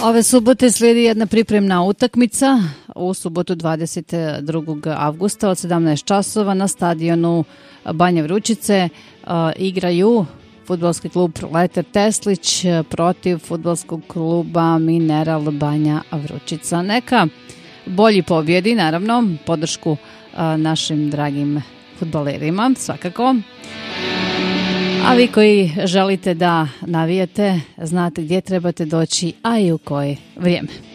Ove subote slijedi jedna pripremna utakmica. U subotu 22. avgusta od 17 časova na stadionu Banja Vručice igraju fudbalski klub Leter Teslić protiv fudbalskog kluba Mineral Banja Vručica. Neka bolji pobjedi, naravno, podršku našim dragim fudbalerima, svakako. A vi koji želite da navijete, znate gdje trebate doći, a i u koje vrijeme.